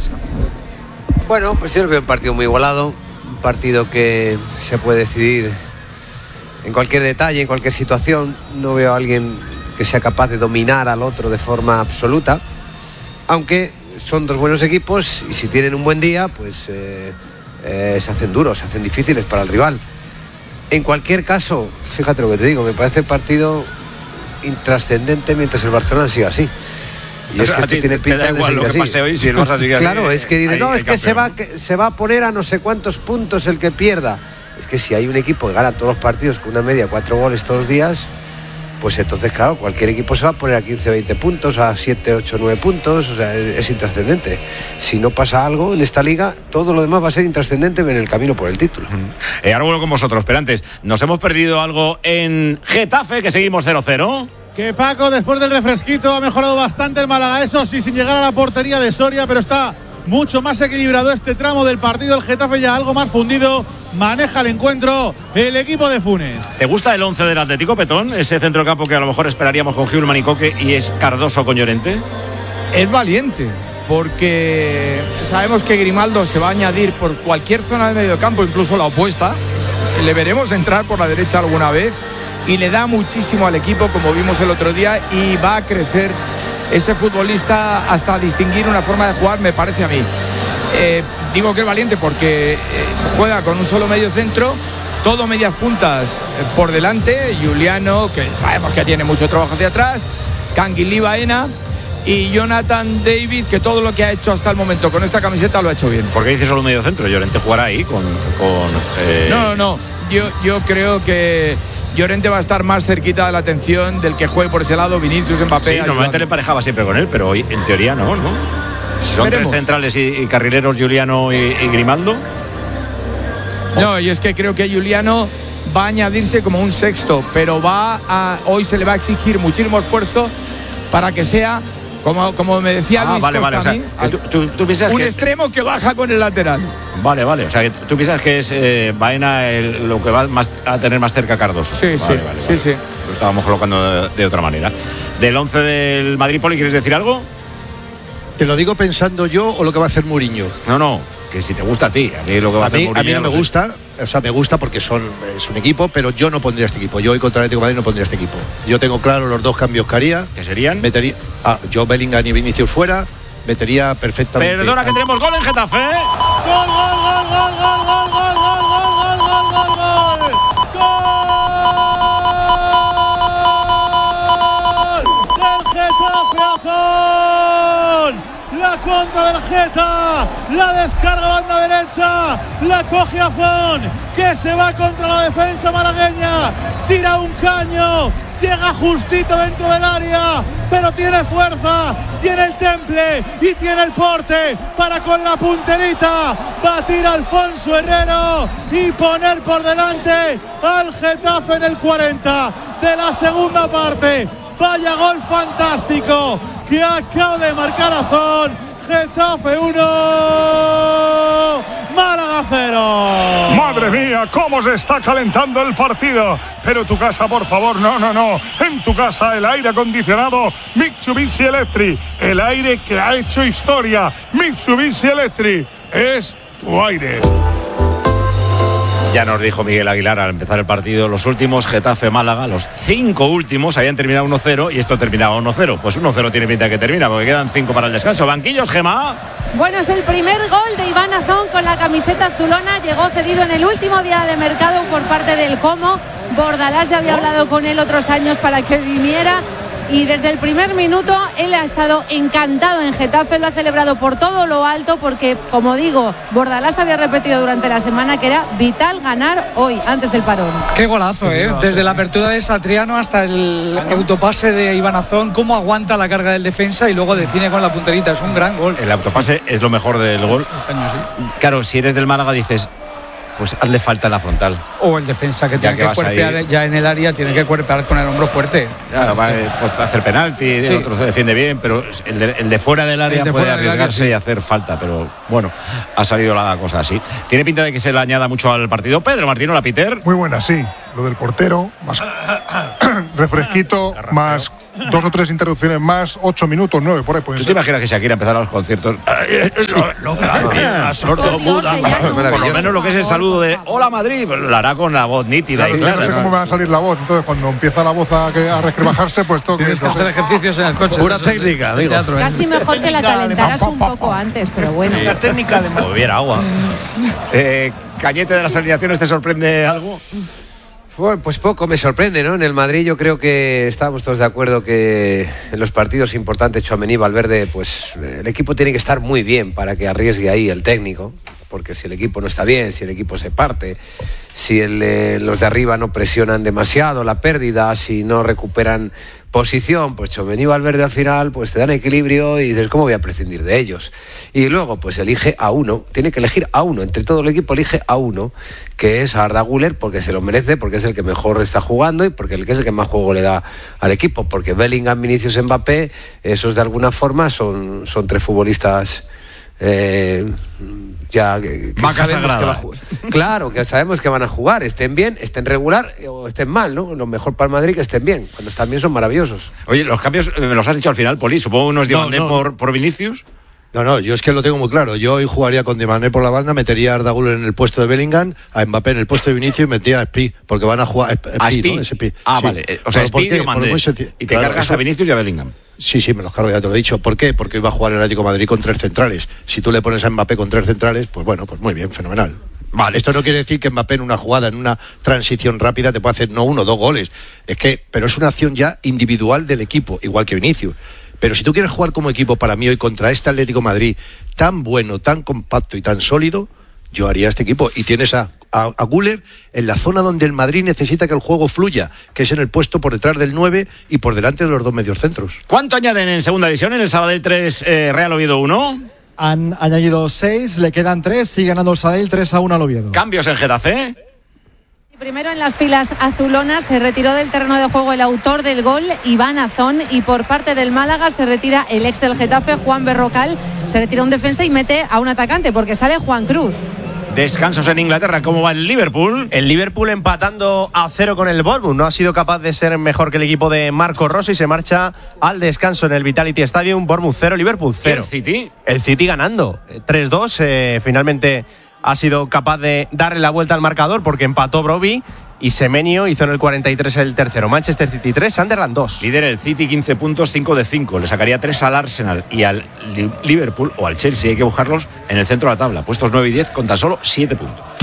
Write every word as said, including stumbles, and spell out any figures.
Luis. Bueno, pues yo veo un partido muy igualado, un partido que se puede decidir en cualquier detalle, en cualquier situación. No veo a alguien que sea capaz de dominar al otro de forma absoluta, aunque son dos buenos equipos y si tienen un buen día, pues eh, eh, se hacen duros, se hacen difíciles para el rival. En cualquier caso, fíjate lo que te digo, me parece el partido intrascendente mientras el Barcelona siga así. Y o es sea, que esto tiene pinta da igual de lo que así. pase hoy si el Barça sigue así. Claro, es que dice, hay, no, hay es que se, va, campeón. que se va a poner a no sé cuántos puntos el que pierda. Es que si hay un equipo que gana todos los partidos con una media de cuatro goles todos los días, pues entonces, claro, cualquier equipo se va a poner a quince, veinte puntos, a siete, ocho, nueve puntos, o sea, es, es intrascendente. Si no pasa algo en esta liga, todo lo demás va a ser intrascendente en el camino por el título. Eh, ahora vuelvo con vosotros, pero antes, ¿nos hemos perdido algo en Getafe, que seguimos cero cero? Que Paco, después del refresquito, ha mejorado bastante el Málaga, eso sí, sin llegar a la portería de Soria, pero está mucho más equilibrado este tramo del partido. El Getafe ya algo más fundido, maneja el encuentro el equipo de Funes. ¿Te gusta el once del Atlético, Petón? Ese centro del campo que a lo mejor esperaríamos con Hjulman y Coque y es Cardoso con Llorente. Es valiente, porque sabemos que Grimaldo se va a añadir por cualquier zona de medio campo, incluso la opuesta. Le veremos entrar por la derecha alguna vez y le da muchísimo al equipo, como vimos el otro día, y va a crecer ese futbolista hasta distinguir una forma de jugar, me parece a mí. Eh, digo que es valiente porque eh, juega con un solo medio centro, todo medias puntas eh, por delante, Juliano, que sabemos que tiene mucho trabajo hacia atrás, Canguilí Baena y Jonathan David, que todo lo que ha hecho hasta el momento con esta camiseta lo ha hecho bien. ¿Por qué dice solo medio centro? Llorente jugará ahí con... con eh... No, no, no, yo, yo creo que Llorente va a estar más cerquita de la atención del que juegue por ese lado, Vinicius, Mbappé. Sí, normalmente le emparejaba siempre con él, pero hoy en teoría no, ¿no? Si son Veremos. tres centrales y, y carrileros, Juliano y, y Grimaldo. No, y es que creo que Juliano va a añadirse como un sexto, pero va a, hoy se le va a exigir muchísimo esfuerzo para que sea, como, como me decía Ah, Luis vale, Costa vale, a mí, o sea, tú, tú, tú piensas un que extremo que baja con el lateral. Vale, vale, o sea, que tú piensas que es eh, Baena el, lo que va más, a tener más cerca a Cardoso. Sí, vale, sí, vale, sí, vale. sí. Lo estábamos colocando de, de otra manera. Del once del Madrid, Poli, ¿quieres decir algo? ¿Te lo digo pensando yo o lo que va a hacer Mourinho? No, no, que si te gusta a ti. A mí lo que va a, A hacer mí, Mourinho a mí ya no me lo sé. gusta, o sea, me gusta porque son, es un equipo, pero yo no pondría este equipo. Yo hoy contra el Atlético de Madrid no pondría este equipo. Yo tengo claro los dos cambios que haría. ¿Qué serían? Metería a Joe Bellingham y Vinicius fuera, metería perfectamente. Perdona que tenemos gol en Getafe. ¡Gol, gol, gol, gol, gol, gol, gol, gol, gol, gol, gol, gol, gol! ¡Del Getafe Azón! La contra del Geta, la descarga banda derecha, la coge Azón, que se va contra la defensa malagueña, tira un caño, llega justito dentro del área, pero tiene fuerza, tiene el temple y tiene el porte para con la punterita batir a Alfonso Herrero y poner por delante al Getafe en el cuarenta de la segunda parte. Vaya gol fantástico que acaba de marcar Azón. Getafe uno, Málaga cero. Madre mía, cómo se está calentando el partido. Pero tu casa, por favor, no, no, no. En tu casa el aire acondicionado Mitsubishi Electric, el aire que ha hecho historia. Mitsubishi Electric es tu aire. Ya nos dijo Miguel Aguilar al empezar el partido, los últimos Getafe-Málaga, los cinco últimos habían terminado uno cero y esto terminaba uno cero. Pues uno cero tiene pinta que termina porque quedan cinco para el descanso. Banquillos, Gemma. Bueno, es el primer gol de Iván Azón con la camiseta azulona. Llegó cedido en el último día de mercado por parte del Como. Bordalás ya había hablado con él otros años para que viniera. Y desde el primer minuto él ha estado encantado en Getafe, lo ha celebrado por todo lo alto porque, como digo, Bordalás había repetido durante la semana que era vital ganar hoy, antes del parón. Qué golazo, ¿eh? Desde la apertura de Satriano hasta el autopase de Iván Azón, cómo aguanta la carga del defensa y luego define con la punterita, es un gran gol. El autopase es lo mejor del gol. Claro, si eres del Málaga dices, pues hazle falta la frontal. O el defensa que Ya tiene que que, vas cuerpear ahí. ya en el área, tiene que cuerpear con el hombro fuerte. Claro, va eh, pues, para hacer penalti, Sí. el otro se defiende bien, pero el de, el de fuera del área El de puede fuera del área, arriesgarse sí. y hacer falta, pero bueno, ha salido la cosa así. Tiene pinta de que se le añada mucho al partido. Pedro Martino, la Peter. Muy buena, sí. Lo del portero, más refresquito, más dos o tres interrupciones más, ocho minutos, nueve, por ahí puede ¿Tú ser. te imaginas que Shakira empezara los conciertos? No, no, sordo, muda. Por lo menos lo que es el saludo de Hola Madrid, pues lo hará con la voz nítida Claro, y yo clara. no sé ¿no? cómo me va a salir la voz, entonces cuando empieza la voz a, que- a resquebrajarse, pues todo Tienes que hacer ejercicios en el coche. Pura Eso es de- técnica, de digo. teatro, ¿eh? Casi mejor que la calentaras un poco antes, pero bueno. La técnica de O hubiera agua. Eh, Cañete, de las alineaciones, ¿te sorprende algo? Bueno, pues poco me sorprende, ¿no? En el Madrid yo creo que estábamos todos de acuerdo que en los partidos importantes, Tchouaméni, Valverde, pues el equipo tiene que estar muy bien para que arriesgue ahí el técnico, porque si el equipo no está bien, si el equipo se parte, si el, eh, los de arriba no presionan demasiado la pérdida, si no recuperan posición, pues Tchouaméni y Valverde al final pues te dan equilibrio y dices, ¿cómo voy a prescindir de ellos? Y luego pues elige a uno, tiene que elegir a uno, entre todo el equipo elige a uno, que es a Arda Güler, porque se lo merece, porque es el que mejor está jugando y porque es el que más juego le da al equipo, porque Bellingham, Vinicius, Mbappé, esos de alguna forma son, son tres futbolistas eh, ya que, que Vaca sabemos sagrada. que va a jugar. Claro, que sabemos que van a jugar, estén bien, estén regular o estén mal, ¿no? Lo mejor para el Madrid que estén bien, cuando están bien son maravillosos. Oye, los cambios eh, me los has dicho al final, Poli. Supongo unos No, Diamandé no. por, por Vinicius. No, no, yo es que lo tengo muy claro. Yo hoy jugaría con Di Mané por la banda, metería a Arda Güler en el puesto de Bellingham, a Mbappé en el puesto de Vinicius y metía a Spi, porque van a jugar A Spi. ¿no? Spi. Ah, Sí. vale. Eh, O sea, Bueno, ¿por Spi qué? y Por Diamandé. muy sencillo. Y te Claro, cargas eso- a Vinicius y a Bellingham. Sí, sí, me los cargo, ya te lo he dicho. ¿Por qué? Porque iba a jugar el Atlético de Madrid con tres centrales. Si tú le pones a Mbappé con tres centrales, pues bueno, pues muy bien, fenomenal. Vale. Esto no quiere decir que Mbappé en una jugada, en una transición rápida, te puede hacer no uno, dos goles. Es que, pero es una acción ya individual del equipo, igual que Vinicius. Pero si tú quieres jugar como equipo para mí hoy contra este Atlético de Madrid, tan bueno, tan compacto y tan sólido, yo haría este equipo. Y tienes a, a, a Güler en la zona donde el Madrid necesita que el juego fluya, que es en el puesto por detrás del nueve y por delante de los dos mediocentros. ¿Cuánto añaden en segunda división? En el Sabadell tres, eh, Real Oviedo uno. Han añadido seis, le quedan tres, sigue ganando el Sabadell tres a uno al Oviedo. Cambios en Getafe. Primero en las filas azulonas se retiró del terreno de juego el autor del gol, Iván Azón, y por parte del Málaga se retira el ex del Getafe, Juan Berrocal, se retira un defensa y mete a un atacante porque sale Juan Cruz. Descansos en Inglaterra. ¿Cómo va el Liverpool? El Liverpool empatando a cero con el Bournemouth. No ha sido capaz de ser mejor que el equipo de Marco Rossi. Se marcha al descanso en el Vitality Stadium. Bournemouth cero, Liverpool cero. ¿El City? El City ganando. tres dos. Eh, finalmente ha sido capaz de darle la vuelta al marcador porque empató Brobbey y Semenyo hizo en el cuarenta y tres el tercero. Manchester City tres, Sunderland dos. Líder el City, quince puntos, cinco de cinco. Le sacaría tres al Arsenal y al Li- Liverpool o al Chelsea. Hay que buscarlos en el centro de la tabla. Puestos nueve y diez con tan solo siete puntos.